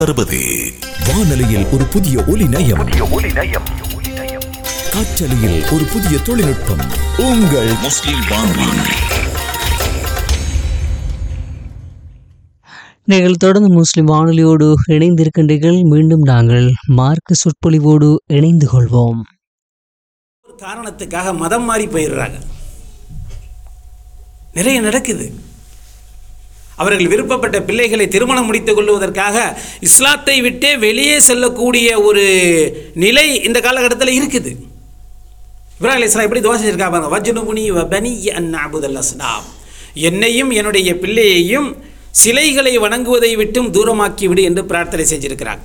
வானொலியில் ஒரு புதிய ஒலி நயம், காற்றலையில் ஒரு புதிய தொழில்நுட்பம். உங்கள் முஸ்லிம் வானொலி. நீங்கள் தொடர்ந்து முஸ்லிம் வானொலியோடு இணைந்திருக்கின்றீர்கள். மீண்டும் நாங்கள் மார்க்க சொற்பொழிவோடு இணைந்து கொள்வோம். ஒரு காரணத்துக்காக மதம் மாறி போயிடுறாங்க. நிறைய நடக்குது. அவர்கள் விருப்பப்பட்ட பிள்ளைகளை திருமணம் முடித்துக் கொள்வதற்காக இஸ்லாத்தை விட்டே வெளியே செல்லக்கூடிய ஒரு நிலை இந்த காலகட்டத்தில் இருக்குது. இப்ராஹிம் அலைஹிஸ்ஸலாம் எப்படி துஆ செஞ்சிருக்காங்க பாருங்க. வஜ்னுபுனி வபனிய அன் நஅபுதல் அஸ்னாம், என்னையும் என்னுடைய பிள்ளையையும் சிலைகளை வணங்குவதை விட்டும் தூரமாக்கி விடு என்று பிரார்த்தனை செஞ்சிருக்கிறாங்க.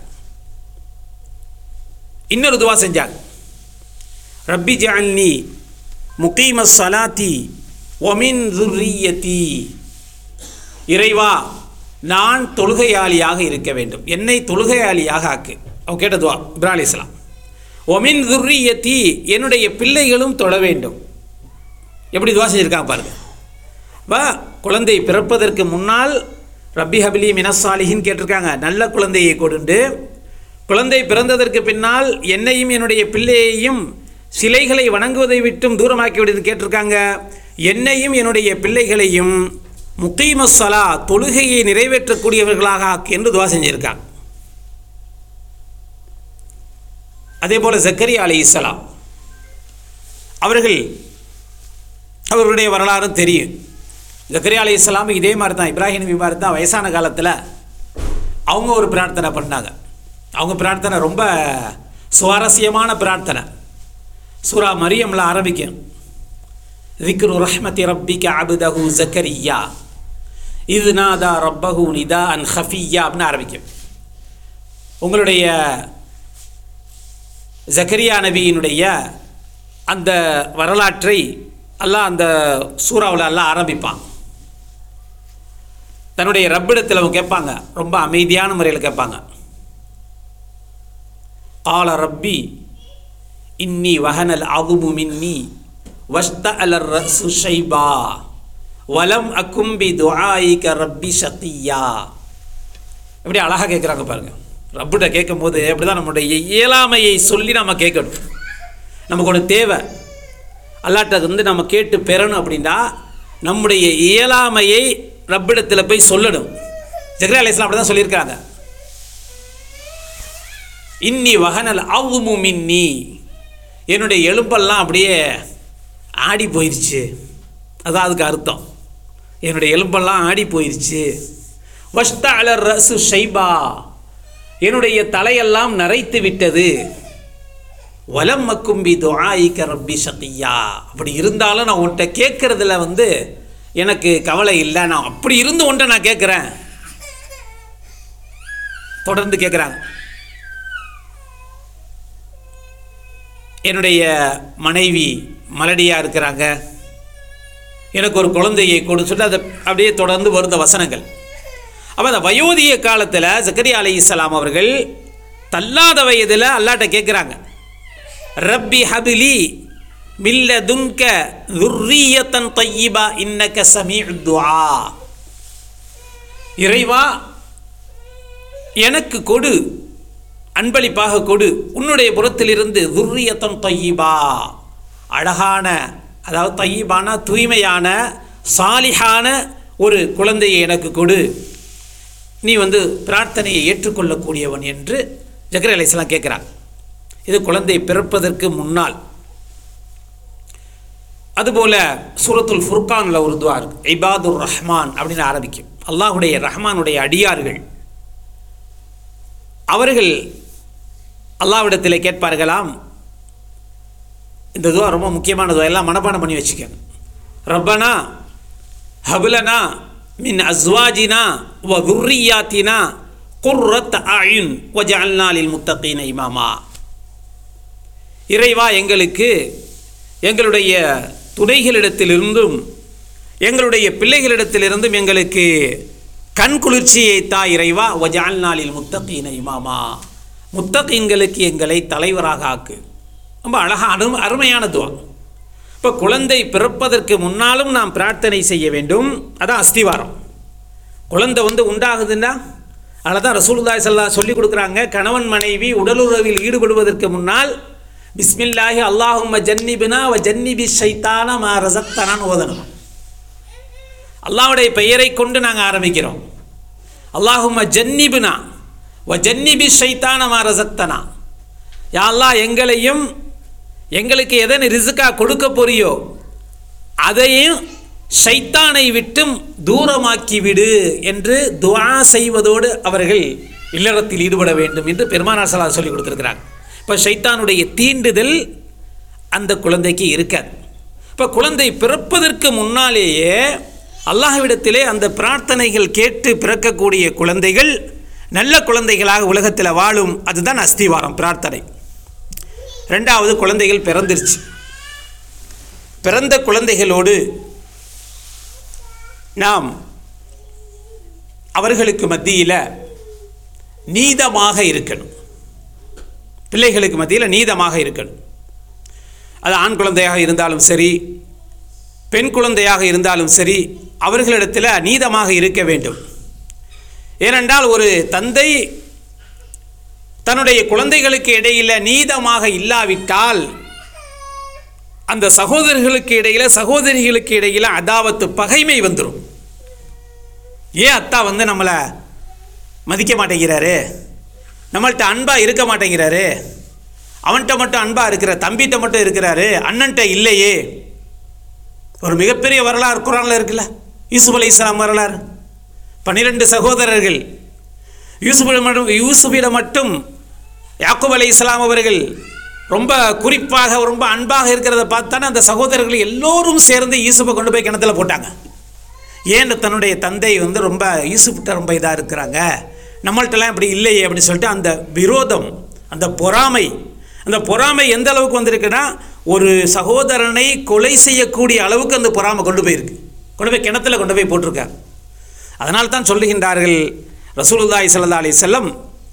இன்னொரு துஆ செஞ்சாங்க. ரப்பி ஜஅல்னி முகீமஸ் ஸலாத்தி வ மின் ذُرِّيَّتِي, இறைவா நான் தொழுகையாளியாக இருக்க வேண்டும், என்னை தொழுகையாளியாக ஆக்கு. அவங்க கேட்ட துவா இப்ராஹிம் அலைஹிஸ்ஸலாம். ஒமின் ذُرِّيَّتِي, என்னுடைய பிள்ளைகளும் தொழ வேண்டும். எப்படி துவா செஞ்சுருக்காங்க பாருங்க. குழந்தை பிறப்பதற்கு முன்னால் ரப்பி ஹபிலி மினஸ் சாலிஹின் கேட்டிருக்காங்க, நல்ல குழந்தையை கொடுண்டு. குழந்தை பிறந்ததற்கு பின்னால் என்னையும் என்னுடைய பிள்ளையையும் சிலைகளை வணங்குவதை விட்டும் தூரமாக்கி விடுன்னு கேட்டிருக்காங்க. என்னையும் என்னுடைய பிள்ளைகளையும் முகீமஸ் ஸலா, தொழுகையை நிறைவேற்றக்கூடியவர்களாக என்று துவா செஞ்சிருக்காங்க. அதே போல் ஜக்கரியா அலைஹிஸ்ஸலாம் அவர்களுடைய வரலாறும் தெரியும். ஜக்கரியா அலைஹிஸ்ஸலாம் இதே மாதிரி தான், இப்ராஹிம் நபி மாதிரி தான், வயசான காலத்தில் அவங்க ஒரு பிரார்த்தனை பண்ணாங்க. அவங்க பிரார்த்தனை ரொம்ப சுவாரஸ்யமான பிரார்த்தனை. சூரா மரியம்ல ஆரம்பிக்கும். ذِكْرُ رَحْمَةِ رَبِّكَ عَبْدَهُ زَكَرِيَّا إِذْ نَادَى رَبَّهُ نِدَاءً خَفِيًّا அப்படின்னு ஆரம்பிக்கும். உங்களுடைய ஜக்கரியா நபியினுடைய அந்த வரலாற்றை அல்லாஹ் அந்த சூறாவில் அல்லாஹ் ஆரம்பிப்பான். தன்னுடைய ரப்பிடத்தில் அவங்க கேட்பாங்க, ரொம்ப அமைதியான முறையில் கேட்பாங்க. قَالَ رَبِّي إِنِّي وَهَنَ الْعَظْمُ مِنِّي وَاشْتَعَلَ الرَّأْسُ شَيْبًا وَلَمْ أَكُنْ بِدُعَائِكَ رَبِّ شَقِيًّا. எப்படி அழகாக கேட்குறாங்க பாருங்க. ரப்பிட்ட கேட்கும் போது அப்படி தான் நம்முடைய இயலாமையை சொல்லி நம்ம கேட்கணும். நமக்கு ஒன்று தேவை, அல்லாட்ட நம்ம கேட்டு பெறணும் அப்படின்னா நம்முடைய இயலாமையை ரப்பிடத்தில் போய் சொல்லணும். ஜக்கரியா அலைஹிஸ்ஸலாம் அப்படி தான் சொல்லியிருக்காங்க. இன்னி வஹனல் அவ்மு மின்னி, என்னுடைய எலும்பெல்லாம் அப்படியே ஆடி போயிடுச்சு. அதான் அதுக்கு அர்த்தம். என்னுடைய எலும்பெல்லாம் ஆடி போயிடுச்சு. வஷ்தஅல ரஸு ஷைபா, என்னுடைய தலையெல்லாம் நரைத்து விட்டது. வலம் மக்கும்பி துஆயிக ரப்பி ஷகியா, அப்படி இருந்தாலும் நான் உன்கிட்ட கேட்கறதுல எனக்கு கவலை இல்லை, நான் அப்படி இருந்து உன்கிட்ட நான் கேட்குறேன். தொடர்ந்து கேட்குறாங்க. என்னுடைய மனைவி மலடியாக இருக்கிறாங்க, எனக்கு ஒரு குழந்தையை கொடு சொல்லிட்டு அதை அப்படியே தொடர்ந்து வருந்த வசனங்கள். அப்போ அந்த வயோதிக காலத்தில் ஜக்கரியா அலைஹிஸ்ஸலாம் அவர்கள் தள்ளாத வயதில் அல்லாட்ட கேட்குறாங்க, ரப்பி ஹபிலி மில்லதுன்க ذُرِّيَّةً طَيِّبَةً إِنَّكَ سَمِيعُ الدُّعَاء, இறைவா எனக்கு கொடு, அன்பளிப்பாக கொடு, உன்னுடைய புறத்திலிருந்து ذُرِّيَّةً طَيِّبَةً, அழகான, அதாவது தையிபான தூய்மையான சாலிஹான ஒரு குழந்தையை எனக்கு கொடு, நீ பிரார்த்தனையை ஏற்றுக்கொள்ளக்கூடியவன் என்று ஜக்கரியா அலைஹிஸ்ஸலாம் கேட்குறாங்க. இது குழந்தை பிறப்பதற்கு முன்னால். அதுபோல் சூரத்துல் ஃபுர்கானில் ஒரு துஆ இருக்கு, இபாதுர் ரஹ்மான் அப்படின்னு ஆரம்பிக்கும். அல்லாஹுடைய ரஹ்மானுடைய அடியார்கள் அவர்கள் அல்லாஹ்விடத்தில் கேட்பார்களாம். இந்த துஆ ரொம்ப முக்கியமான துஆ, எல்லாம் மனப்பாடம் பண்ணி வச்சுக்கோங்க. ரப்பனா ஹப்லனா மின் அஸ்வாஜினா வ ذُرِّيَّاتِنَا قُرَّةَ أَعْيُنٍ وَجَعَلْنَا لِلْمُتَّقِينَ إِمَامًا, இறைவா எங்களுக்கு எங்களுடைய துணைகளிடத்திலிருந்தும் எங்களுடைய பிள்ளைகளிடத்திலிருந்தும் எங்களுக்கு கண் குளிர்ச்சியை தா இறைவா. وَجَعَلْنَا لِلْمُتَّقِينَ إِمَامًا, முத்தகீன்களுக்கு எங்களை தலைவராக ஆக்கு. ரொம்ப அழகான அருமையான துஆ. இப்போ குழந்தை பிறப்பதற்கு முன்னாலும் நாம் பிரார்த்தனை செய்ய வேண்டும். அதான் அஸ்திவாரம். குழந்தை உண்டாகுதுன்னா அதனால தான் ரசூலுல்லாஹி ஸல்லல்லாஹு அலைஹி சொல்லிக் கொடுக்குறாங்க, கணவன் மனைவி உடலுறவில் ஈடுபடுவதற்கு முன்னால் பிஸ்மில்லாஹி அல்லாஹும்ம ஜன்னிபினா வ ஜன்னிபி ஷைத்தான மா ரஸக்தனான்னு ஓதணும். அல்லாஹ்வுடைய பெயரை கொண்டு நாங்கள் ஆரம்பிக்கிறோம். அல்லாஹும்ம ஜன்னிபினா வ ஜன்னிபி ஷைத்தான மா ரஸக்தனா. யா அல்லாஹ், எங்களையும் எங்களுக்கு எதன் ரிஸ்கா கொடுக்க போறியோ அதையும் ஷைத்தானை விட்டும் தூரமாக்கி விடு என்று துஆ செய்வதோடு அவர்கள் இல்லறத்தில் ஈடுபட வேண்டும் என்று பெருமானார் ஸல்லல்லாஹு அலைஹி சொல்லிக் கொடுத்துருக்கிறாங்க. இப்போ ஷைத்தானுடைய தீண்டுதல் அந்த குழந்தைக்கு இருக்காது. இப்போ குழந்தை பிறப்பதற்கு முன்னாலேயே அல்லாஹ்விடத்திலே அந்த பிரார்த்தனைகள் கேட்டு பிறக்கக்கூடிய குழந்தைகள் நல்ல குழந்தைகளாக உலகத்தில் வாழும். அதுதான் அஸ்திவாரம், பிரார்த்தனை. ரெண்டாவது, குழந்தைகள் பிறந்துருச்சு. பிறந்த குழந்தைகளோடு நாம் அவர்களுக்கு மத்தியில் நீதமாக இருக்கணும். பிள்ளைகளுக்கு மத்தியில் நீதமாக இருக்கணும். அது ஆண் குழந்தையாக இருந்தாலும் சரி, பெண் குழந்தையாக இருந்தாலும் சரி, அவர்களிடத்தில் நீதமாக இருக்க வேண்டும். ஏனென்றால் ஒரு தந்தை தன்னுடைய குழந்தைகளுக்கு இடையில் நீதமாக இல்லாவிட்டால் அந்த சகோதரர்களுக்கு இடையில், சகோதரிகளுக்கு இடையில் அதாவத்து, பகைமை வந்துடும். ஏன் அத்தா நம்மளை மதிக்க மாட்டேங்கிறாரு, நம்மள்கிட்ட அன்பாக இருக்க மாட்டேங்கிறாரு, அவன்கிட்ட மட்டும் அன்பாக இருக்கிற, தம்பிகிட்ட மட்டும் இருக்கிறாரு, அண்ணன்ட்ட இல்லையே. ஒரு மிகப்பெரிய வரலாறு குர்ஆனில் இருக்குல்ல, யூசுப் அலைஹிஸ்ஸலாம் வரலாறு. 12 சகோதரர்கள். யூசுஃபிடம் மட்டும் யாக்கூப் அலைஹிஸ்ஸலாம் அவர்கள் ரொம்ப குறிப்பாக ரொம்ப அன்பாக இருக்கிறத பார்த்தானே அந்த சகோதரர்கள் எல்லோரும் சேர்ந்து யூசுஃபை கொண்டு போய் கிணத்துல போட்டாங்க. ஏன் தன்னுடைய தந்தை ரொம்ப யூசுஃப்கிட்ட ரொம்ப இதாக இருக்கிறாங்க, நம்மள்கிட்டலாம் இப்படி இல்லையே அப்படின்னு சொல்லிட்டு அந்த விரோதம், அந்த பொறாமை எந்த அளவுக்கு வந்திருக்குன்னா, ஒரு சகோதரனை கொலை செய்யக்கூடிய அளவுக்கு அந்த பொறாமை கொண்டு போய் கிணத்துல கொண்டு போய் போட்டிருக்காங்க. அதனால் தான் சொல்லுகின்றார்கள் ரசூலுல்லாஹி ஸல்லல்லாஹு அலைஹி வஸல்லம்,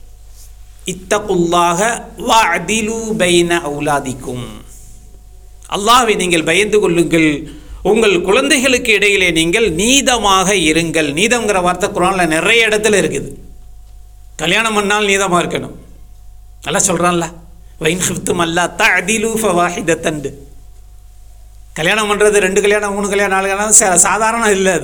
இத்தகுல்லாஹ வஅதிலு பைன அவுலாதிக்கும். அல்லாஹ்வை நீங்கள் பயந்து கொள்ளுங்கள், உங்கள் குழந்தைகளுக்கு இடையிலே நீங்கள் நீதமாக இருங்கள். நீதம்ங்கிற வார்த்தை குர்ஆனில் நிறைய இடத்துல இருக்குது. கல்யாணம் பண்ணால் நீதமாக இருக்கணும். நல்லா சொல்கிறான்ல, வைன் ஹிஃப்தும் அல்லா தஅதிலு ஃபவாஹிதத்தன். கல்யாணம் பண்ணுறது 2 கல்யாணம் 3 கல்யாணம் 4 கல்யாணம் சாதாரண இல்லை.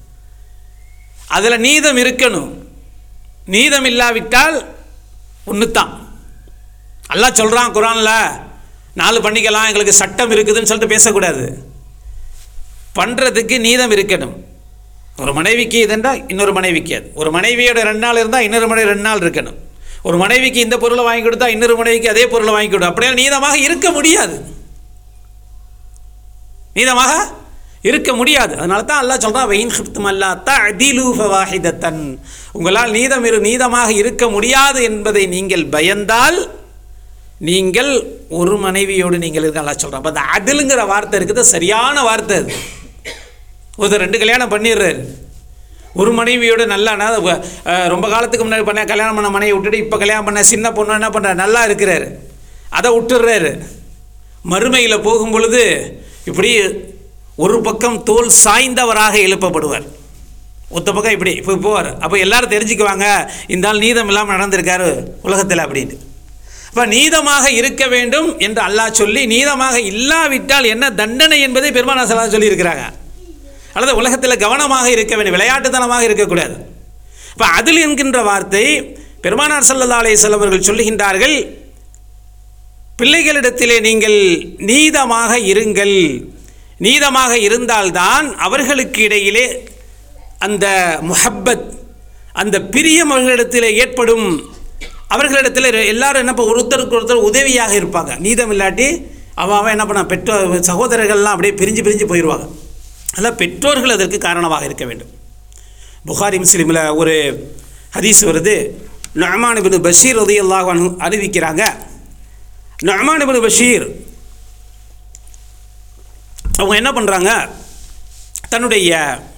அதில் நீதம் இருக்கணும். நீதம் இல்லாவிட்டால் ஒன்று தான். அல்லாஹ் சொல்கிறான் குர்ஆனில், 4 பண்ணிக்கலாம், எங்களுக்கு சட்டம் இருக்குதுன்னு சொல்லிட்டு பேசக்கூடாது. பண்ணுறதுக்கு நீதம் இருக்கணும். ஒரு மனைவிக்கு இதுண்டால் இன்னொரு மனைவிக்கு அது. ஒரு மனைவியோட 2 நாள் இருந்தால் இன்னொரு மனைவி 2 நாள் இருக்கணும். ஒரு மனைவிக்கு இந்த பொருளை வாங்கி கொடுத்தா இன்னொரு மனைவிக்கு அதே பொருளை வாங்கி கொடுத்தா அப்படியே நீதமாக இருக்க முடியாது. நீதமாக இருக்க முடியாது. அதனால தான் அல்லாஹ் சொல்கிறான், வைன் ஹிஃப்தும் அல்லா தஅதிலு ஃபவாஹிதத்தன். உங்களால் நீதமாக இருக்க முடியாது என்பதை நீங்கள் பயந்தால் நீங்கள் ஒரு மனைவியோடு நீங்கள் இருக்க. அல்லாஹ் சொல்கிறான். அப்போ அந்த அதிலுங்கிற வார்த்தை இருக்குது, சரியான வார்த்தை அது. ஒருத்தர் 2 கல்யாணம் பண்ணிடுறாரு. ஒரு மனைவியோடு நல்லா ரொம்ப காலத்துக்கு முன்னாடி கல்யாணம் பண்ண மனைவி விட்டுட்டு இப்போ கல்யாணம் பண்ண சின்ன பொண்ணு என்ன பண்ணுறாரு, நல்லா இருக்கிறாரு, அதை விட்டுடுறாரு. மறுமையில் போகும் பொழுது இப்படி ஒரு பக்கம் தோல் சாய்ந்தவராக எழுப்பப்படுவார், ஒத்த பக்கம் இப்படி இப்போ போவார். அப்போ எல்லாரும் தெரிஞ்சுக்குவாங்க, இந்த ஆள் நீதம் இல்லாமல் நடந்திருக்காரு உலகத்தில் அப்படின்ட்டு. அப்போ நீதமாக இருக்க வேண்டும் என்று அல்லாஹ் சொல்லி, நீதமாக இல்லாவிட்டால் என்ன தண்டனை என்பதை பெருமானார் ஸல்லல்லாஹு அலைஹி சொல்லியிருக்கிறாங்க. அல்லது உலகத்தில் கவனமாக இருக்க வேண்டும், விளையாட்டுத்தனமாக இருக்கக்கூடாது. இப்போ அதில் என்கின்ற வார்த்தை பெருமானார் ஸல்லல்லாஹு அலைஹி வஸல்லம் அவர்கள் சொல்லுகின்றார்கள், பிள்ளைகளிடத்திலே நீங்கள் நீதமாக இருங்கள். நீதமாக இருந்தால்தான் அவர்களுக்கு இடையிலே அந்த முஹப்பத், அந்த பிரியம் அவர்களிடத்தில் ஏற்படும். அவர்களிடத்தில் எல்லாரும் என்ன ஒருத்தருக்கு ஒருத்தர் உதவியாக இருப்பாங்க. நீதம் இல்லாட்டி அவன் என்ன பண்ண, பெற்றோர் சகோதரர்கள்லாம் அப்படியே பிரிஞ்சு போயிடுவாங்க. அதனால் பெற்றோர்கள் அதற்கு காரணமாக இருக்க வேண்டும். புகாரி முஸ்லிமில் ஒரு ஹதீஸ் வருது. நுஅமான் இப்னு பஷீர் ரலியல்லாஹு அன்ஹு அறிவிக்கிறாங்க. நுஅமான் இப்னு பஷீர் அவங்க என்ன பண்ணுறாங்க, தன்னுடைய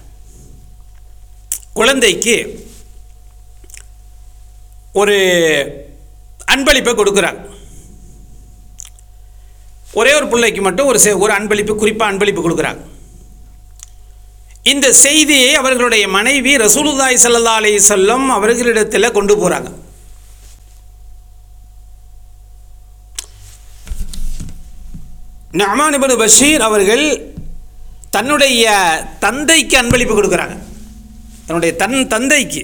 குழந்தைக்கு ஒரு அன்பளிப்பை கொடுக்குறாங்க. ஒரே ஒரு பிள்ளைக்கு மட்டும் ஒரு அன்பளிப்பு, குறிப்பாக அன்பளிப்பு கொடுக்குறாங்க. இந்த செய்தியை அவர்களுடைய மனைவி ரசூலுல்லாஹி ஸல்லல்லாஹு அலைஹி வஸல்லம் அவர்களிடத்தில் கொண்டு போகிறாங்க. நுஅமான் இப்னு பஷீர் அவர்கள் தன்னுடைய தந்தைக்கு அன்பளிப்பு கொடுக்குறாங்க, தன்னுடைய தந்தைக்கு.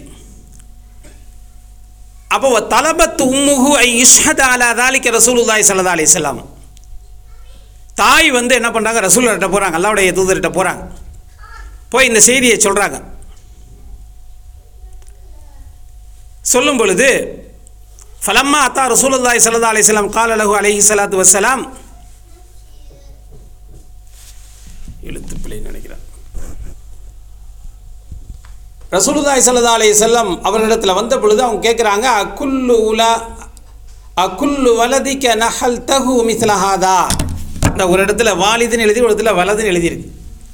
அப்போ தலபத் உம்முஹு ஐ இஷ்ஹத அலா தாலிக ரசூலுல்லாஹி ஸல்லல்லாஹு அலைஹி வஸல்லம். தாய் என்ன பண்ணுறாங்க, ரசூலுல்லாஹ்ட்ட போகிறாங்க, அல்லாஹ்வுடைய தூதர்கிட்ட போகிறாங்க. போய் இந்த செய்தியை சொல்கிறாங்க. சொல்லும் பொழுது ஃபலம்மா அத்தா ரசூலுல்லாஹி ஸல்லல்லாஹு அலைஹி வஸல்லம் கால லஹு அலைஹி ஸலாத்து வஸ்ஸலாம், எழுத்துப்பிள்ளை நினைக்கிறேன், ரசூலுல்லாஹி ஸல்லல்லாஹு அலைஹி வஸல்லம் அவர்களிடத்தில் வந்த பொழுது அவங்க கேட்குறாங்க, அக்குல்லு வலதிக்க நஹல் தஹு மிஸ்ல ஹாதா. இந்த ஒரு இடத்துல வாலிதுன்னு எழுதி, ஒரு இடத்துல வலதுன்னு எழுதியிருக்கு.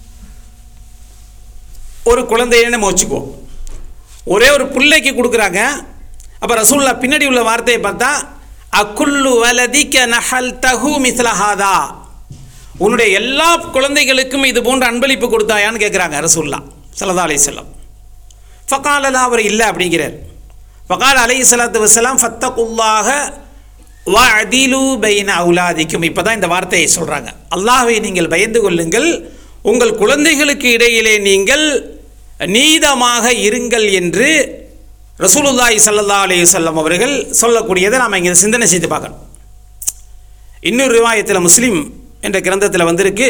ஒரு குழந்தைன்னு நம்ம வச்சுக்குவோம், ஒரே ஒரு பிள்ளைக்கு கொடுக்குறாங்க. அப்போ ரசூலுல்லாஹ் பின்னாடி உள்ள வார்த்தையை பார்த்தா அக்குல்லு வலதிக்க நஹல் தஹு மிஸ்ல ஹாதா, உன்னுடைய எல்லா குழந்தைகளுக்கும் இது போன்ற அன்பளிப்பு கொடுத்தாயான்னு கேட்குறாங்க ரசூலுல்லாஹ் ஸல்லல்லாஹு அலைஹி வஸல்லம். ஃபகாலலா, அவர் இல்லை அப்படிங்கிறார். ஃபகால அலைஹி ஸலாத்து வஸ்ஸலாம் ஃபத்தகுல்லாஹ வஅதிலு பைன அவுலாதிக்கும். இப்போ தான் இந்த வார்த்தையை சொல்கிறாங்க, அல்லாஹ்வை நீங்கள் பயந்து கொள்ளுங்கள், உங்கள் குழந்தைகளுக்கு இடையிலே நீங்கள் நீதமாக இருங்கள் என்று ரசூலுல்லாஹி ஸல்லல்லாஹு அலைஹி வஸல்லம் அவர்கள் சொல்லக்கூடியதை நாம் இங்கே சிந்தனை செய்து பார்க்கணும். இன்னொரு ரிவாயத்தில் முஸ்லிம் என்ற கிரந்தத்தில் வந்திருக்கு,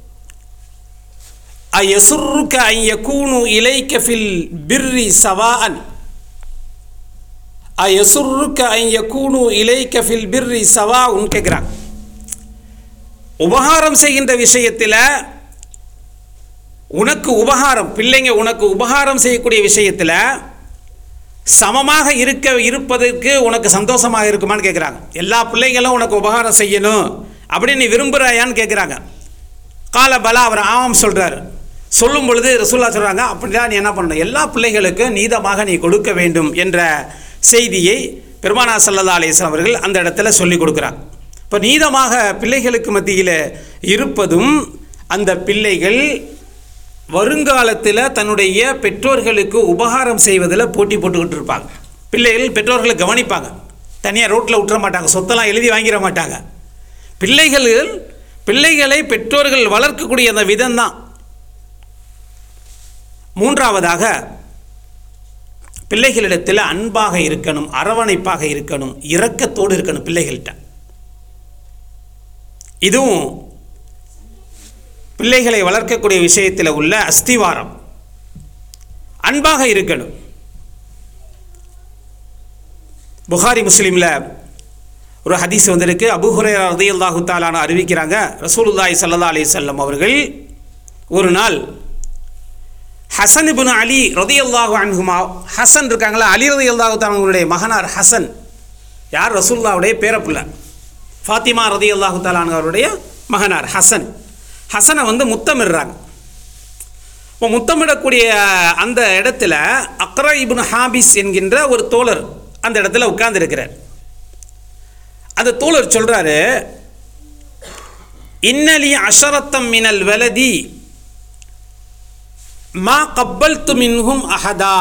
அயசுர்ருக அன் யகூனு இலைக ஃபில் பிர்ரி சவாஅன், அயசுர்ருக அன் யகூனு இலைக ஃபில் பிர்ரி சவாஉன் கேட்குறாங்க. உபகாரம் செய்கின்ற விஷயத்தில் உனக்கு உபகாரம், பிள்ளைங்க உனக்கு உபகாரம் செய்யக்கூடிய விஷயத்தில் சமமாக இருப்பதற்கு உனக்கு சந்தோஷமாக இருக்குமான்னு கேட்குறாங்க. எல்லா பிள்ளைங்களும் உனக்கு உபகாரம் செய்யணும் அப்படின்னு நீ விரும்புகிறாயான்னு கேட்குறாங்க. கால பலா, அவர் ஆமாம் சொல்கிறார். சொல்லும் பொழுது ரசூலுல்லாஹ் சொல்கிறாங்க, அப்படிதான் நீ என்ன பண்ணணும், எல்லா பிள்ளைகளுக்கும் நீதமாக நீ கொடுக்க வேண்டும் என்ற செய்தியை பெருமானார் ஸல்லல்லாஹு அலைஹி வஸல்லம் அவர்கள் அந்த இடத்துல சொல்லி கொடுக்குறாங்க. இப்போ நீதமாக பிள்ளைகளுக்கு மத்தியில் இருப்பதும், அந்த பிள்ளைகள் வருங்காலத்தில் தன்னுடைய பெற்றோர்களுக்கு உபகாரம் செய்வதில் போட்டி போட்டுக்கிட்டு இருப்பாங்க. பிள்ளைகள் பெற்றோர்களை கவனிப்பாங்க, தனியாக ரோட்டில் விட்டுற மாட்டாங்க, சொத்தெல்லாம் எழுதி வாங்கிட மாட்டாங்க. பிள்ளைகளை பெற்றோர்கள் வளர்க்கக்கூடிய அந்த விதம்தான். மூன்றாவதாக, பிள்ளைகளிடத்தில் அன்பாக இருக்கணும், அரவணைப்பாக இருக்கணும், இரக்கத்தோடு இருக்கணும் பிள்ளைகள்கிட்ட. இதுவும் பிள்ளைகளை வளர்க்கக்கூடிய விஷயத்தில் உள்ள அஸ்திவாரம். அன்பாக இருக்கணும். புகாரி முஸ்லிமில் ஒரு ஹதீஸ் வந்திருக்கு. அபூ ஹுரைரா ரலியல்லாஹு தஆலா அன்ஹு அறிவிக்கிறாங்க, ரசூலுல்லாஹி ஸல்லல்லாஹு அலைஹி வஸல்லம் அவர்கள் ஒரு நாள் ஹசன் இப்னு அலி ரலியல்லாஹு அன்ஹுமா, ஹசன் இருக்காங்களா, அலி ரலியல்லாஹு தஆலா அவங்களுடைய மகனார் ஹசன், யார், ரசூலுல்லாஹ்வுடைய பேரப்புள்ள, ஃபாத்திமா ரலியல்லாஹு தஆலா அவருடைய மகனார் ஹசன். ஹசனை முத்தமிடுறாங்க. இப்போ முத்தமிடக்கூடிய அந்த இடத்துல அக்ரா இப்னு ஹாபிஸ் என்கின்ற ஒரு தோழர் அந்த இடத்துல உட்கார்ந்துருக்கிறார். அந்த தோழர் சொல்கிறாரு, இன்னலி அஷரத்தம் மினல் வலதி மா கப்பல்து மின்ஹும் அஹதா,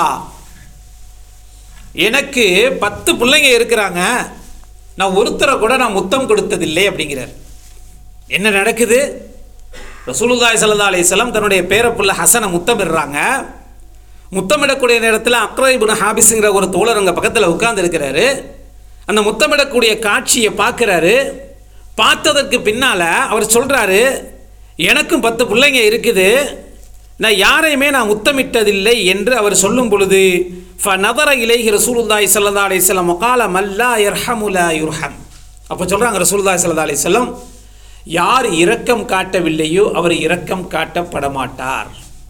எனக்கு 10 பிள்ளைங்க இருக்கிறாங்க, நான் ஒருத்தரை கூட நான் முத்தம் கொடுத்ததில்லை அப்படிங்கிறார். என்ன நடக்குது? ரசூலுல்லாஹி ஸல்லல்லாஹு அலைஹி வஸல்லம் தன்னுடைய பேரப்புள்ள ஹசனை முத்தமிடுறாங்க. முத்தமிடக்கூடிய நேரத்தில் அக்ரா இப்னு ஹாபிஸ்ங்கிற ஒரு தோழர் அங்கே பக்கத்தில் உட்கார்ந்து இருக்கிறாரு. அந்த முத்தமிடக்கூடிய காட்சியை பார்க்குறாரு. பார்த்ததற்கு பின்னால் அவர் சொல்கிறாரு, எனக்கும் 10 பிள்ளைங்க இருக்குது, நான் யாரையுமே நான் முத்தமிட்டதில்லை என்று அவர் சொல்லும் பொழுது ஃபநதர இலைஹி ரசூலுல்லாஹி ஸல்லல்லாஹு அலைஹி வஸல்லம் வகால மல்லா யர்ஹமு லா யுர்ஹம். அப்போ சொல்கிறாங்க ரசூலுல்லாஹி ஸல்லல்லாஹு அலைஹி வஸல்லம், யார் இரக்கம் காட்டவில்லையோ அவர் இரக்கம் காட்டப்பட மாட்டார்.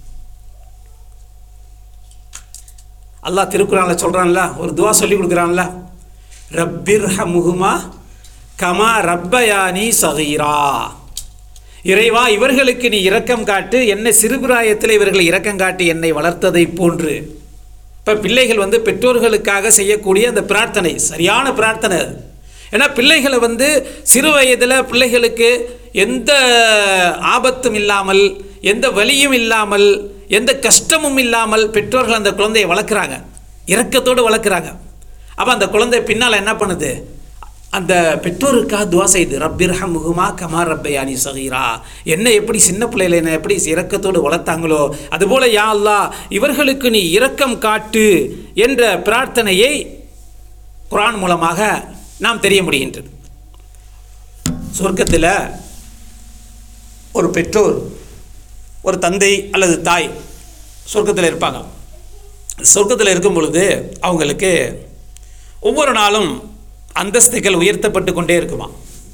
அல்லாஹ் திருக்குர்ஆனில் சொல்கிறான்ல, ஒரு துவா சொல்லி கொடுக்குறான்ல, ரப்பிர்ஹமுஹுமா கமா ரப்பயானி சகீரா, இறைவா இவர்களுக்கு நீ இரக்கம் காட்டு, என்னை சிறுபிராயத்தில் இவர்கள் இரக்கம் காட்டி என்னை வளர்த்ததை போன்று. இப்போ பிள்ளைகள் பெற்றோர்களுக்காக செய்யக்கூடிய அந்த பிரார்த்தனை சரியான பிரார்த்தனை அது. ஏன்னா பிள்ளைகளை சிறு வயதில் பிள்ளைகளுக்கு எந்த ஆபத்தும் இல்லாமல், எந்த வலியும் இல்லாமல், எந்த கஷ்டமும் இல்லாமல் பெற்றோர்கள் அந்த குழந்தையை வளர்க்குறாங்க, இரக்கத்தோடு வளர்க்குறாங்க. அப்போ அந்த குழந்தை பின்னால் என்ன பண்ணுது, அந்த பெற்றோருக்காக துவா செய்து ரப்பிர்ஹம்ஹுமா கமா ரப்பயானி சகீரா, என்ன எப்படி சின்ன பிள்ளையில என்ன எப்படி இரக்கத்தோடு வளர்த்தாங்களோ அதுபோல் யா அல்லாஹ் இவர்களுக்கு நீ இரக்கம் காட்டு என்ற பிரார்த்தனையை குர்ஆன் மூலமாக நாம் தெரிய முடிகின்றது. சொர்க்கத்தில் ஒரு பெற்றோர், ஒரு தந்தை அல்லது தாய் சொர்க்கத்தில் இருப்பாங்க. சொர்க்கத்தில் இருக்கும் பொழுது அவங்களுக்கு ஒவ்வொரு நாளும் அந்தஸ்துகள் உயர்த்தப்பட்டு கொண்டே இருக்குமா.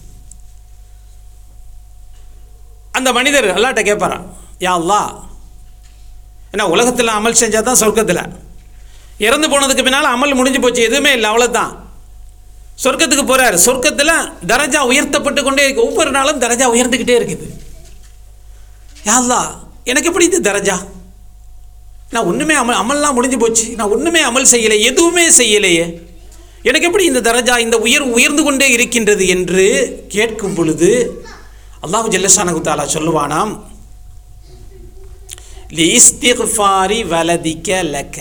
அந்த மனிதர் அல்லாஹ்ட்ட கேட்பாராம், யா அல்லாஹ், ஏன்னா உலகத்தில் அமல் செஞ்சால் தான் சொர்க்கத்தில், இறந்து போனதுக்கு பின்னால் அமல் முடிஞ்சு போச்சு, எதுவுமே இல்லை, அவ்வளோதான். சொர்க்கத்துக்கு போகிறார், சொர்க்கத்தில் தரஜா உயர்த்தப்பட்டு கொண்டே இருக்கு, ஒவ்வொரு நாளும் தரஜா உயர்ந்துக்கிட்டே இருக்குது. யா அல்லாஹ், எனக்கு எப்படி இது தரஜா, நான் ஒன்றுமே அமல்லாம் முடிஞ்சு போச்சு, நான் ஒன்றுமே அமல் செய்யலை, எதுவுமே செய்யலையே, எனக்கு எப்படி இந்த தரஜா இந்த உயர்ந்து கொண்டே இருக்கின்றது என்று கேட்கும் பொழுது அல்லாஹ் ஜல்லஷானஹு தஆலா சொல்லுவானாம், லிஸ்திக்ஃபாரி வலதிக லக,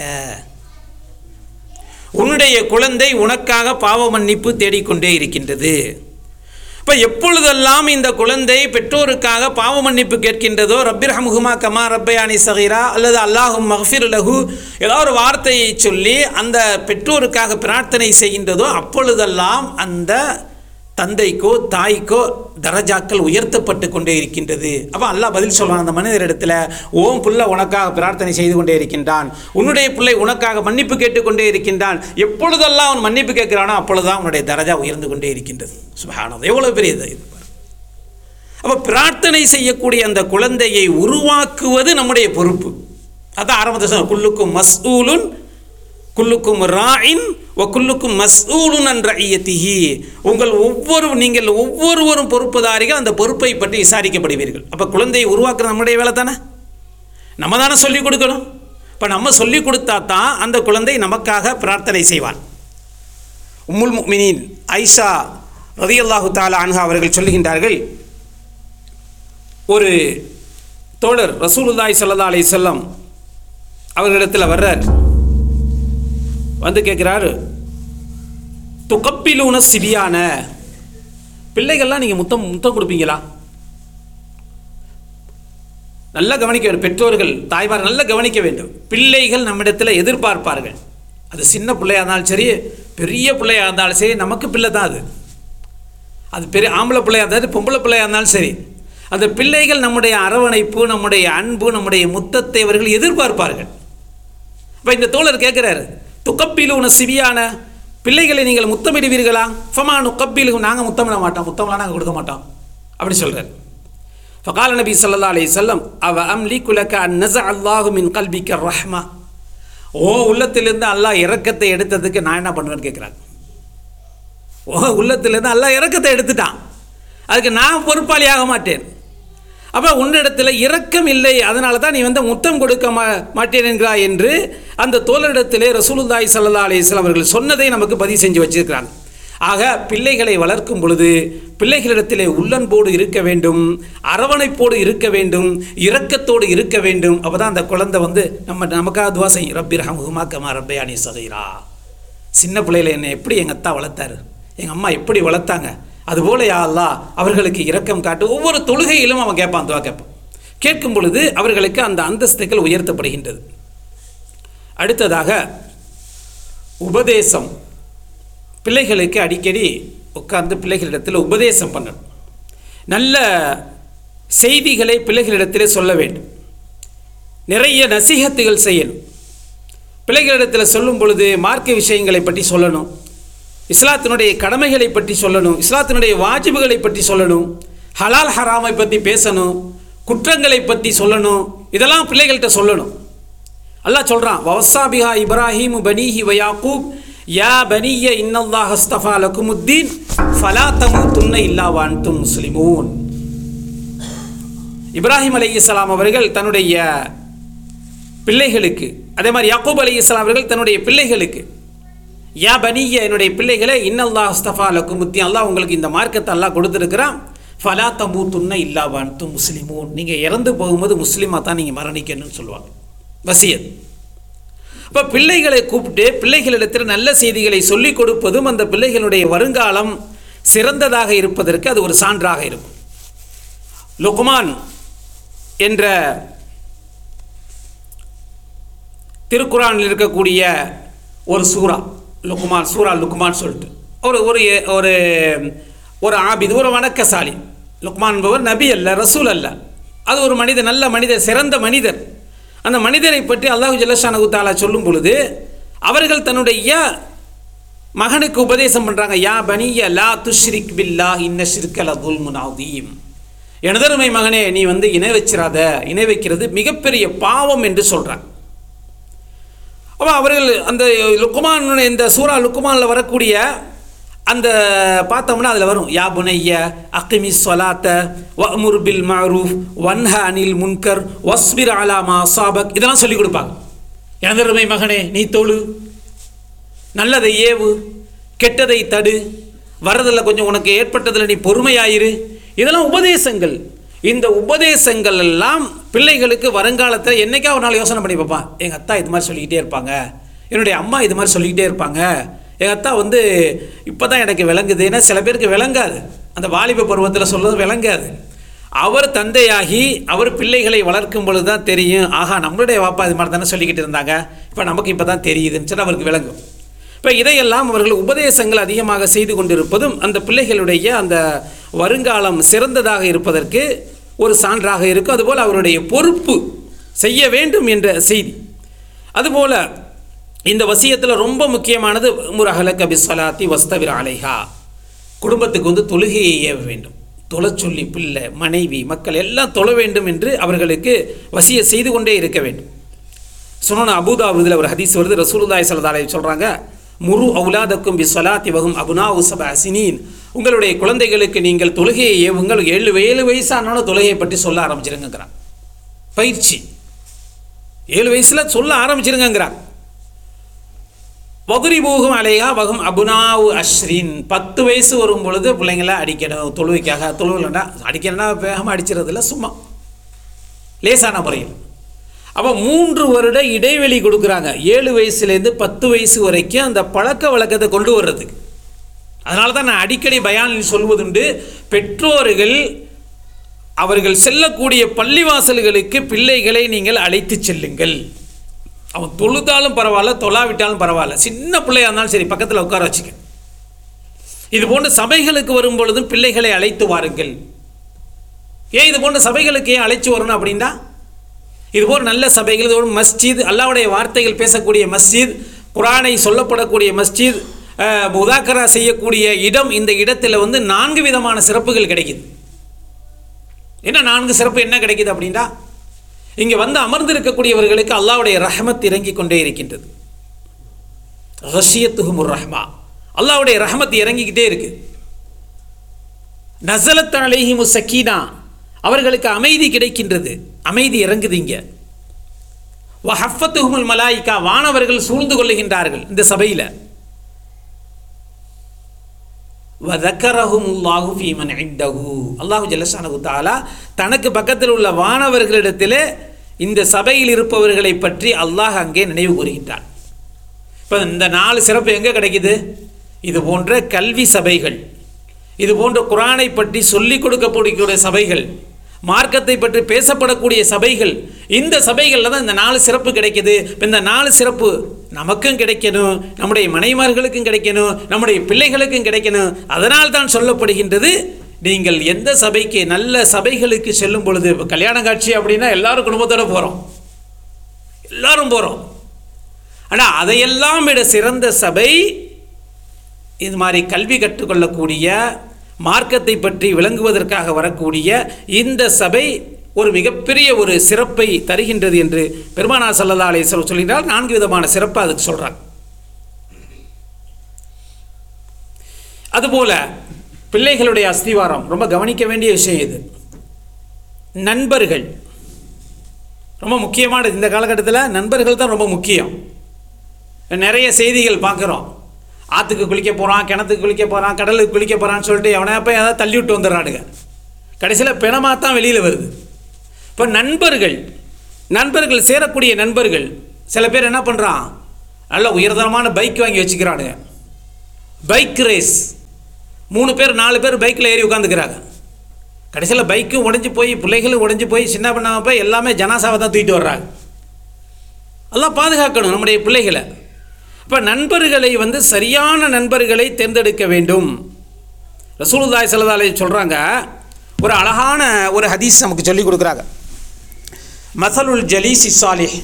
உன்னுடைய குழந்தை உனக்காக பாவ மன்னிப்பு தேடிக்கொண்டே இருக்கின்றது. இப்போ எப்பொழுதெல்லாம் இந்த குழந்தை பெற்றோருக்காக பாவ மன்னிப்பு கேட்கின்றதோ, ரப்பிர்ஹம்ஹுமா கமா ரப்பயானி சகீரா அல்லது அல்லாஹும் மக்ஃபிர் லஹு ஏதாவது ஒரு வார்த்தையை சொல்லி அந்த பெற்றோருக்காக பிரார்த்தனை செய்கின்றதோ அப்பொழுதெல்லாம் அந்த தந்தைக்கோ தாய்க்கோ தரஜாக்கள் உயர்த்தப்பட்டு கொண்டே இருக்கின்றது. அப்போ அல்லாஹ் பதில் சொல்கிறான் அந்த மனிதரிடத்தில், ஓம் பிள்ளை உனக்காக பிரார்த்தனை செய்து கொண்டே இருக்கின்றான், உன்னுடைய பிள்ளை உனக்காக மன்னிப்பு கேட்டுக்கொண்டே இருக்கின்றான், எப்பொழுதெல்லாம் அவன் மன்னிப்பு கேட்கிறானோ அப்பொழுதுதான் அவனுடைய தரஜா உயர்ந்து கொண்டே இருக்கின்றது. சுப்ஹானல்லாஹ், எவ்வளோ பெரிய இது. அப்போ பிரார்த்தனை செய்யக்கூடிய அந்த குழந்தையை உருவாக்குவது நம்முடைய பொறுப்பு. அதான் ஆரம்பத்தில் சொன்ன, குல்லுக்கும் மஸ்ஊலுன் குல்லுக்கும் ராயின் வ குல்லுக்கும் மஸ்ஊலுன் அன் ரஇயத்திஹி, நீங்கள் ஒவ்வொருவரும் பொறுப்புதாரிகள், அந்த பொறுப்பை பற்றி விசாரிக்கப்படுவீர்கள். அப்போ குழந்தையை உருவாக்குறது நம்முடைய வேலை தானே, நம்ம தானே சொல்லிக் கொடுக்கணும். இப்போ நம்ம சொல்லிக் கொடுத்தா தான் அந்த குழந்தை நமக்காக பிரார்த்தனை செய்வான். உம்முல் முஃமினீன் ஆயிஷா ரலியல்லாஹு தஆலா அன்ஹா அவர்கள் சொல்லுகின்றார்கள், ஒரு தோழர் ரசூலுல்லாஹி ஸல்லல்லாஹு அலைஹி வஸல்லம் அவர்களிடத்தில் வர்றார், வந்து கேட்குறாரு, துகப்பிலூன சிபியான, பிள்ளைகள்லாம் நீங்கள் முத்தம் கொடுப்பீங்களா? நல்லா கவனிக்க வேண்டும், பெற்றோர்கள் தாய்மார் நல்லா கவனிக்க வேண்டும். பிள்ளைகள் நம்மிடத்தில் எதிர்பார்ப்பார்கள், அது சின்ன பிள்ளையாக இருந்தாலும் சரி பெரிய பிள்ளையாக இருந்தாலும் சரி, நமக்கு பிள்ளை தான் அது பெரிய ஆம்பளை பிள்ளையாக இருந்தாலும் பொம்பளை பிள்ளையாக இருந்தாலும் சரி, அந்த பிள்ளைகள் நம்முடைய அரவணைப்பு, நம்முடைய அன்பு, நம்முடைய முத்தத்தை அவர்கள் எதிர்பார்ப்பார்கள். இப்போ இந்த தோழர் கேட்குறாரு, துகப்பிலூன சிபியான, பிள்ளைகளை நீங்கள் முத்தமிடுவீர்களா? ஃபமா நுகப்பிலு, நாங்கள் முத்தமிட மாட்டோம், முத்தம்லாம் நாங்கள் கொடுக்க மாட்டோம் அப்படி சொல்கிறார். ஃபகால நபி ஸல்லல்லாஹு அலைஹி வஸல்லம், அவ அம்லிகு லக அன் நஸஅ அல்லாஹு மின் கல்பிக ரஹ்மா, ஓ உள்ளத்திலிருந்து அல்லாஹ் இரக்கத்தை எடுத்ததுக்கு நான் என்ன பண்ணுவேன்னு கேட்குறாங்க. ஓ உள்ளத்திலிருந்து அல்லாஹ் இரக்கத்தை எடுத்துட்டான், அதுக்கு நான் பொறுப்பாளியாக மாட்டேன். அப்போ உன்னிடத்தில் இரக்கம் இல்லை, அதனால தான் நீ முத்தம் கொடுக்க மாட்டேன் என்கிறாய் என்று அந்த தோழரிடத்திலே ரசூலுல்லாஹி ஸல்லல்லாஹு அலைஹி வஸல்லம் அவர்கள் சொன்னதை நமக்கு பதிவு செஞ்சு வச்சிருக்கிறாங்க. ஆக பிள்ளைகளை வளர்க்கும் பொழுது பிள்ளைகளிடத்திலே உள்ளன்போடு இருக்க வேண்டும், அரவணைப்போடு இருக்க வேண்டும், இரக்கத்தோடு இருக்க வேண்டும். அப்போ தான் அந்த குழந்தை நமக்காக துவா செய்யும், ரப்பிர்ஹம்ஹுமா கமா ரப்பயானி சகீரா, சின்ன பிள்ளைகளை என்னை எப்படி எங்கள் அத்தா வளர்த்தாரு, எங்கள் அம்மா எப்படி வளர்த்தாங்க, அதுபோல யா அல்லாஹ் அவர்களுக்கு இரக்கம் காட்டு. ஒவ்வொரு தொழுகையிலும் அவன் கேட்பான், துவா கேட்பான். கேட்கும் பொழுது அவர்களுக்கு அந்த அந்தஸ்துகள் உயர்த்தப்படுகின்றது. அடுத்ததாக உபதேசம், பிள்ளைகளுக்கு அடிக்கடி உட்கார்ந்து பிள்ளைகளிடத்தில் உபதேசம் பண்ணணும். நல்ல செய்திகளை பிள்ளைகளிடத்தில் சொல்ல வேண்டும், நிறைய நசீஹத்துகள் செய்யணும். பிள்ளைகளிடத்தில் சொல்லும் பொழுது மார்க்க விஷயங்களை பற்றி சொல்லணும், இஸ்லாத்தினுடைய கடமைகளை பற்றி சொல்லணும், இஸ்லாத்தினுடைய வாஜிபுகளை பற்றி சொல்லணும், ஹலால் ஹராமை பற்றி பேசணும், குற்றங்களை பற்றி சொல்லணும். இதெல்லாம் பிள்ளைகள்கிட்ட சொல்லணும். அல்லாஹ் சொல்கிறான், வவஸ்ஸாபிஹா இப்ராஹீமு பனீஹி வ யாக்கூப் யா பனிய இன்னல்லாஹ் அஸ்தஃபா லகுமுத்தீன் ஃபலா தமூதுன்ன இல்லா வ அன்தும் முஸ்லிமூன். இப்ராஹிம் அலைஹிஸ்ஸலாம் அவர்கள் தன்னுடைய பிள்ளைகளுக்கு, அதே மாதிரி யாக்கூப் அலைஹிஸ்ஸலாம் அவர்கள் தன்னுடைய பிள்ளைகளுக்கு, யா பனிய என்னுடைய பிள்ளைகளை இன்னல்லாஹ் அஸ்தஃபா லகுமுத்தீன், அல்லாஹ் உங்களுக்கு இந்த மார்க்கத்தை அல்லாஹ் கொடுத்துருக்கிறான், ஃபலா தமூதுன்ன இல்லா வ அன்தும் முஸ்லிமூன், நீங்கள் இறந்து போகும்போது முஸ்லீமாக தான் நீங்கள் மரணிக்கணும்னு சொல்லுவாங்க. வசியத். இப்போ பிள்ளைகளை கூப்பிட்டு பிள்ளைகளிடத்தில் நல்ல செய்திகளை சொல்லிக் கொடுப்பதும் அந்த பிள்ளைகளுடைய வருங்காலம் சிறந்ததாக இருப்பதற்கு அது ஒரு சான்றாக இருக்கும். லுக்மான் என்ற திருக்குரானில் இருக்கக்கூடிய ஒரு சூரா, லுக்மான் சொல்லிட்டு ஒரு ஒரு ஒரு ஒரு ஆபிது, ஒரு வணக்கசாலி. லுக்மான் என்பவர் நபி அல்ல, ரசூல் அல்ல. அது ஒரு மனிதர், நல்ல மனிதர், சிறந்த மனிதர். அந்த மனிதரை பற்றி அல்லாஹு ஜல்லஷானஹு தஆலா சொல்லும் பொழுது அவர்கள் தன்னுடைய மகனுக்கு உபதேசம் பண்ணுறாங்க. யா பனிய லா துஷ்ரிக் பில்லாஹ் இன்ன ஷிர்க லதுல்முன் அதீம். எனதருமை மகனே, நீ இணை வச்சிராத, இணை வைக்கிறது மிகப்பெரிய பாவம் என்று சொல்கிறாங்க. அப்போ அவர்கள் அந்த லுக்மான், இந்த சூரா லுக்மானில் வரக்கூடிய அந்த பார்த்தோம்னா அதில் வரும் யா புனைய அக்கிமி சொலாத்த வஅ்முர் பில் மஅரூஃப் வன்ஹ அனில் முன்கர் வஸ்பிர் அலா மா அஸாபக், இதெல்லாம் சொல்லிக் கொடுப்பாங்க. எனதருமை மகனே, நீ தொழு, நல்லதை ஏவு, கெட்டதை தடு, வரதில் கொஞ்சம் உனக்கு ஏற்பட்டதில் நீ பொறுமையாயிரு. இதெல்லாம் உபதேசங்கள். இந்த உபதேசங்கள் எல்லாம் பிள்ளைகளுக்கு வருங்காலத்தில் என்றைக்கா ஒரு நாள் யோசனை பண்ணி பார்ப்பான். எங்கள் அத்தா இது மாதிரி சொல்லிக்கிட்டே இருப்பாங்க, என்னுடைய அம்மா இது மாதிரி சொல்லிக்கிட்டே இருப்பாங்க, எங்கள் அத்தா இப்போ தான் எனக்கு விளங்குது. ஏன்னா சில பேருக்கு விளங்காது, அந்த வாலிப பருவத்தில் சொல்கிறது விளங்காது. அவர் தந்தையாகி அவர் பிள்ளைகளை வளர்க்கும் பொழுது தான் தெரியும், ஆஹா நம்மளுடைய வாப்பா இது மாதிரி தானே சொல்லிக்கிட்டு இருந்தாங்க, இப்போ நமக்கு இப்போ தான் தெரியுதுன்னு சொல்லி அவருக்கு விளங்கும். இப்போ இதையெல்லாம் அவர்கள் உபதேசங்கள் அதிகமாக செய்து கொண்டிருப்பதும் அந்த பிள்ளைகளுடைய அந்த வருங்காலம் சிறந்ததாக இருப்பதற்கு ஒரு சான்றாக இருக்கும். அதுபோல் அவருடைய பொறுப்பு செய்ய வேண்டும் என்ற செய்தி. அதுபோல் இந்த வசியத்தில் ரொம்ப முக்கியமானது முரஹலக பிஸ்ஸலாத்தி வஸ்தவிர் அலைஹா, குடும்பத்துக்கு தொழுகையை ஏவ வேண்டும். தொழ சொல்லி பிள்ளை, மனைவி, மக்கள் எல்லாம் தொழ வேண்டும் என்று அவர்களுக்கு வசிய செய்து கொண்டே இருக்க வேண்டும். சுனன் அபூதாவுதில் ஒரு ஹதீஸ் வருது. ரசூலுல்லாஹி ஸல்லல்லாஹு அலைஹி வஸல்லம் சொல்கிறாங்க, முரு அவுலாதக்கும் பிஸ்ஸலாத்தி வஹும் அப்னாஉ சப்அ சினீன், உங்களுடைய குழந்தைகளுக்கு நீங்கள் தொழுகையை ஏவுங்கள். 7 வயசானாலும் தொழுகையை பற்றி சொல்ல ஆரம்பிச்சிருங்கிறான். பயிற்சி 7 வயசில் சொல்ல ஆரம்பிச்சிருங்கிறான். வகுரிபூகும் அலையா வகும் அபுனாவு அஷ்ரின், 10 வயசு வரும் பொழுது பிள்ளைங்கள அடிக்கணும். தொழுவைக்காக தொழுவில்னா அடிக்கணும்னா வேகமாக அடிச்சிடறதில்ல, சும்மா லேசான முறையில். அப்போ 3 வருட இடைவெளி கொடுக்குறாங்க, 7 வயசுலேருந்து 10 வயசு வரைக்கும் அந்த பழக்க வழக்கத்தை கொண்டு வர்றதுக்கு. அதனால தான் நான் அடிக்கடி பயானில் சொல்வதுண்டு, பெற்றோர்கள் அவர்கள் செல்லக்கூடிய பள்ளிவாசல்களுக்கு பிள்ளைகளை நீங்கள் அழைத்து செல்லுங்கள். அவன் தொழுதாலும் பரவாயில்ல, தொழாவிட்டாலும் பரவாயில்ல, சின்ன பிள்ளையாக இருந்தாலும் சரி பக்கத்தில் உட்கார வச்சுக்க. இது போன்ற சபைகளுக்கு வரும் பொழுதும் பிள்ளைகளை அழைத்து வாருங்கள். ஏன் இது போன்ற சபைகளுக்கு ஏன் அழைச்சி வரணும் அப்படின்னா, இதுபோல் நல்ல சபைகள், இது ஒரு மஸ்ஜித், அல்லாஹ்வுடைய வார்த்தைகள் பேசக்கூடிய மஸ்ஜித், குர்ஆனை சொல்லப்படக்கூடிய மஸ்ஜித், முதாக்கரா செய்யக்கூடிய இடம். இந்த இடத்துல 4 விதமான சிறப்புகள் கிடைக்குது. என்ன 4 சிறப்பு என்ன கிடைக்குது அப்படின்னா, இங்கே அமர்ந்திருக்கக்கூடியவர்களுக்கு அல்லாஹ்வுடைய ரஹ்மத் இறங்கி கொண்டே இருக்கின்றது. கஷியத்துஹுமுர் ரஹ்மா, அல்லாஹ்வுடைய ரஹ்மத் இறங்கிக்கிட்டே இருக்கு. நஸலத் அலைஹிமுஸ் ஸக்கீனா, அவர்களுக்கு அமைதி கிடைக்கின்றது, அமைதி இறங்குது. இங்கே வஹஃபத்துஹுமுல் மலாயிகா, வானவர்கள் சூழ்ந்து கொள்ளுகின்றார்கள் இந்த சபையில். வதக்கரஹுமுல்லாஹு ஃபீமன் இந்தஹு, அல்லாஹு ஜல்லஷானஹு தஆலா தனக்கு பக்கத்தில் உள்ள வானவர்களிடத்தில் இந்த சபையில் இருப்பவர்களை பற்றி அல்லாஹ் அங்கே நினைவு கூறுகின்றான். இப்போ இந்த 4 சிறப்பு எங்கே கிடைக்குது? இது போன்ற கல்வி சபைகள், இது போன்ற குர்ஆனை பற்றி சொல்லிக் கொடுக்கக்கூடிய சபைகள், மார்க்கத்தை பற்றி பேசப்படக்கூடிய சபைகள், இந்த சபைகளில் தான் இந்த 4 சிறப்பு கிடைக்கிது. இந்த 4 சிறப்பு நமக்கும் கிடைக்கணும், நம்முடைய மனைவிமார்களுக்கும் கிடைக்கணும், நம்முடைய பிள்ளைகளுக்கும் கிடைக்கணும். அதனால் தான் சொல்லப்படுகின்றது, நீங்கள் எந்த சபைக்கு, நல்ல சபைகளுக்கு செல்லும் பொழுது, இப்போ கல்யாண காட்சி அப்படின்னா எல்லாரும் குடும்பத்தோடு போகிறோம், எல்லாரும் போகிறோம். ஆனால் அதையெல்லாம் விட சிறந்த சபை இது மாதிரி கல்வி கற்றுக்கொள்ளக்கூடிய, மார்க்கத்தை பற்றி விளங்குவதற்காக வரக்கூடிய இந்த சபை ஒரு மிகப்பெரிய ஒரு சிறப்பை தருகின்றது என்று பெருமானார் ஸல்லல்லாஹு அலைஹி வஸல்லம் சொல்கிறார். 4 விதமான சிறப்பு அதுக்கு சொல்கிறாங்க. அதுபோல பிள்ளைகளுடைய அஸ்திவாரம் ரொம்ப கவனிக்க வேண்டிய விஷயம். இது நண்பர்கள் ரொம்ப முக்கியமானது. இந்த காலகட்டத்தில் நண்பர்கள் தான் ரொம்ப முக்கியம். நிறைய செய்திகள் பார்க்குறோம், ஆற்றுக்கு குளிக்க போகிறான், கிணத்துக்கு குளிக்க போகிறான், கடலுக்கு குளிக்க போகிறான்னு சொல்லிட்டு எவனை போய் ஏதாவது தள்ளி விட்டு வந்துடுறானுங்க. கடைசியில் பிணமாக தான் வெளியில் வருது. இப்போ நண்பர்கள் நண்பர்கள், சேரக்கூடிய நண்பர்கள், சில பேர் என்ன பண்ணுறான், நல்ல உயர்தரமான பைக் வாங்கி வச்சுக்கிறானுங்க. பைக் ரேஸ், 3 பேர் 4 பேர் பைக்கில் ஏறி உட்காந்துக்கிறாங்க. கடைசியில் பைக்கும் உடஞ்சி போய், பிள்ளைகளும் உடஞ்சி போய், சின்ன பண்ணாமல் போய் எல்லாமே ஜனாசாவை தான் தூக்கிட்டு வர்றாங்க. எல்லாம் பாதுகாக்கணும் நம்முடைய பிள்ளைகளை. இப்போ நண்பர்களை சரியான நண்பர்களை தேர்ந்தெடுக்க வேண்டும். ரசூலுல்லாஹி ஸல்லல்லாஹு அலைஹி சொல்கிறாங்க, ஒரு அழகான ஒரு ஹதீஸ் நமக்கு சொல்லிக் கொடுக்குறாங்க. மஸலுல் ஜலீஸி ஸாலிஹ்,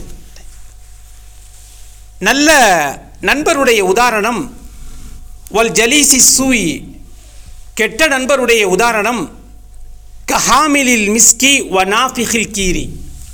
நல்ல நண்பருடைய உதாரணம், வல் ஜலீஸி சூயி, கெட்ட நண்பருடைய உதாரணம், கஹாமிலில் மிஸ்கி வ நாஃபிஹில் கீரி,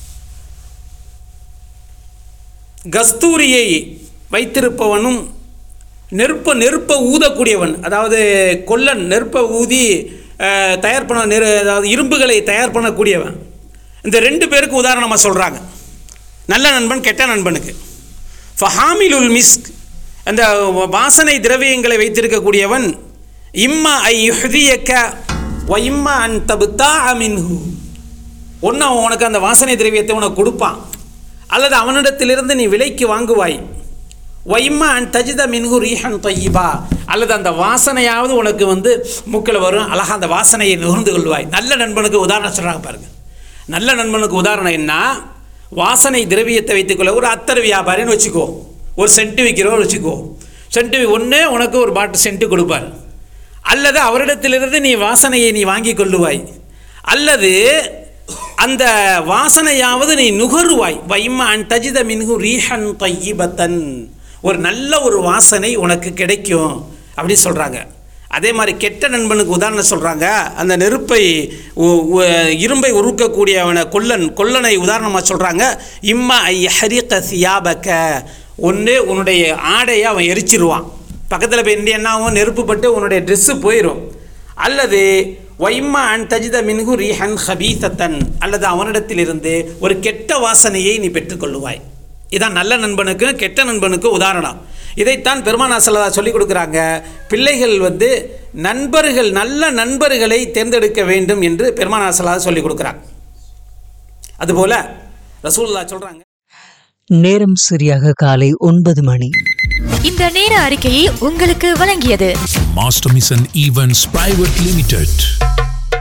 கஸ்தூரியை வைத்திருப்பவனும் நெருப்பை ஊதக்கூடியவன், அதாவது கொல்லன் நெருப்பை ஊதி தயார் பண்ண அதாவது இரும்புகளை தயார் பண்ணக்கூடியவன். இந்த 2 பேருக்கு உதாரணமாக சொல்கிறாங்க, நல்ல நண்பன் கெட்ட நண்பனுக்கு. ஃபஹாமிலுல் மிஸ்க், அந்த வாசனை திரவியங்களை வைத்திருக்கக்கூடியவன், இம்மா ஐ யுஹ்தியக்க வ இம்மா அன் தப்தா மின்ஹு, ஒன்று அவன் உனக்கு அந்த வாசனை திரவியத்தை உனக்கு கொடுப்பான், அல்லது அவனிடத்திலிருந்து நீ விலைக்கு வாங்குவாய். வைம்மா அன் தஜித மின்ஹு ரீஹன் தொய்யிபா, அல்லது அந்த வாசனையாவது உனக்கு மூக்கில் வரும், அழகாக அந்த வாசனையை நுகர்ந்து கொள்வாய். நல்ல நண்பனுக்கு உதாரணம் சொல்கிறாங்க பாருங்கள். நல்ல நண்பனுக்கு உதாரணம் என்ன, வாசனை திரவியத்தை வைத்துக்கொள்ள, ஒரு அத்தர் வியாபாரின்னு வச்சுக்கோ, ஒரு சென்ட்டு விற்கிறவர் வச்சுக்கோ, சென்ட்டு ஒன்று உனக்கு ஒரு பாட்டு சென்ட்டு கொடுப்பார், அல்லது அவரிடத்திலிருந்து நீ வாசனையை நீ வாங்கி கொள்ளுவாய், அல்லது அந்த வாசனையாவது நீ நுகருவாய். வைம்மா அன் தஜித மின்ஹு ரீஹன் தொய்யிபத்தன், ஒரு நல்ல ஒரு வாசனை உனக்கு கிடைக்கும் அப்படின்னு சொல்கிறாங்க. அதே மாதிரி கெட்ட நண்பனுக்கு உதாரணம் சொல்கிறாங்க, அந்த நெருப்பை இரும்பை உருக்கக்கூடியவனை கொல்லனை உதாரணமாக சொல்கிறாங்க. இம்மா ஐ ஹரிக சியாபக்க, ஒன்று உன்னுடைய ஆடையை அவன் எரிச்சிருவான், பக்கத்தில் போய் என்ன ஆகும், நெருப்பு பட்டு உன்னுடைய ட்ரெஸ்ஸு போயிடும், அல்லது வைம்மா அன் தஜித மின்ஹு ரீஹன் ஹபீசத்தன், அல்லது அவனிடத்திலிருந்து ஒரு கெட்ட வாசனையை நீ பெற்றுக்கொள்ளுவாய். இதான் நல்ல நண்பனுக்கு கெட்ட நண்பனுக்கு உதாரணம். இதைத்தான் பெருமானார் ஸல்லல்லாஹு சொல்லிக் கொடுக்குறாங்க. பிள்ளைகள் நண்பர்கள், நல்ல நண்பர்களை தேர்ந்தெடுக்க வேண்டும் என்று பெருமானார் ஸல்லல்லாஹு சொல்லிக் கொடுக்குறாங்க. அதுபோல ரசூலுல்லாஹ் சொல்கிறாங்க. நேரம் சரியாக காலை 9 மணி. இந்த நேர அறிக்கையை உங்களுக்கு வழங்கியது master mission events private limited.